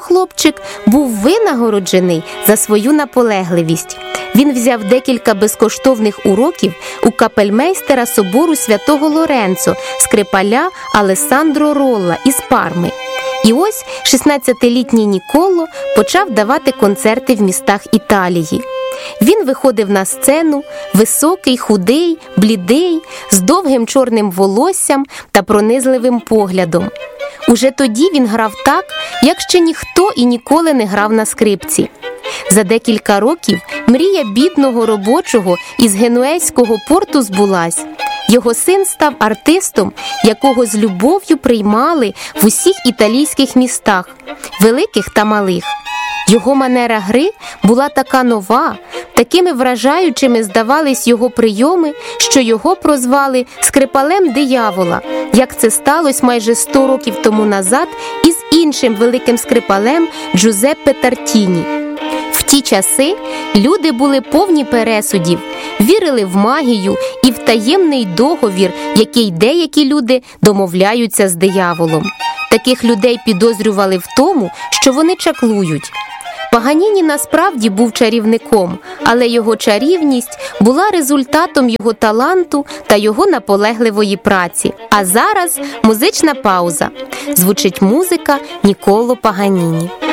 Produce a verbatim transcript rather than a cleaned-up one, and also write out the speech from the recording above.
хлопчик був винагороджений за свою наполегливість. Він взяв декілька безкоштовних уроків у капельмейстера собору святого Лоренцо, скрипаля Алессандро Ролла із Парми. І ось шістнадцятилітній Ніколо почав давати концерти в містах Італії. Він виходив на сцену, високий, худий, блідий, з довгим чорним волоссям та пронизливим поглядом. Уже тоді він грав так, як ще ніхто і ніколи не грав на скрипці. За декілька років мрія бідного робочого із генуезького порту збулась. Його син став артистом, якого з любов'ю приймали в усіх італійських містах, великих та малих. Його манера гри була така нова, такими вражаючими здавались його прийоми, що його прозвали «скрипалем диявола», як це сталося майже сто років тому назад із іншим великим скрипалем Джузеппе Тартіні. В ті часи люди були повні пересудів, вірили в магію і в таємний договір, який деякі люди домовляються з дияволом. Таких людей підозрювали в тому, що вони чаклують. Паганіні насправді був чарівником, але його чарівність була результатом його таланту та його наполегливої праці. А зараз музична пауза. Звучить музика Ніколо Паганіні.